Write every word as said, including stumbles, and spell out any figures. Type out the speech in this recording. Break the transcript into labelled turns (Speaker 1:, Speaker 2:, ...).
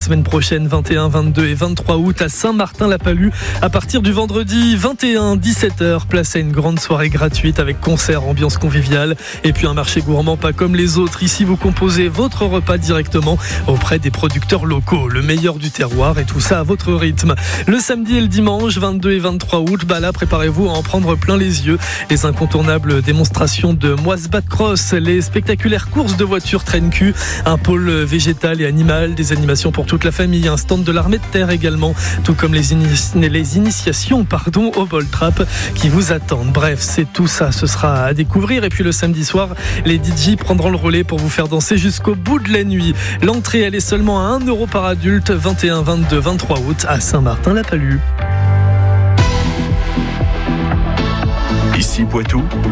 Speaker 1: semaine prochaine, vingt et un, vingt-deux et vingt-trois août à Saint-Martin-la-Palue. À partir du vendredi vingt et un, dix-sept heures, place à une grande soirée gratuite avec concert, ambiance conviviale et puis un marché gourmand pas comme les autres. Ici, vous composez votre repas directement auprès des producteurs locaux. Le meilleur du terroir et tout ça à votre rythme. Le samedi et le dimanche, vingt-deux et vingt-trois août, bah là, préparez-vous à en prendre plein les yeux. Les incontournables démonstrations de Moisbat Cross, les spectaculaires courses de voitures traîne-cul, un pôle végétal et animal, des animations pour toute la famille, un stand de l'armée de terre également, tout comme les, inici- les initiations pardon, au ball trap qui vous attendent. Bref, c'est tout ça, ce sera à découvrir. Et puis le samedi soir, les D J prendront le relais pour vous faire danser jusqu'au bout de la nuit. L'entrée, elle est seulement à un euro par adulte, vingt et un, vingt-deux, vingt-trois août à Saint-Martin-la-Palue.
Speaker 2: Ici Poitou.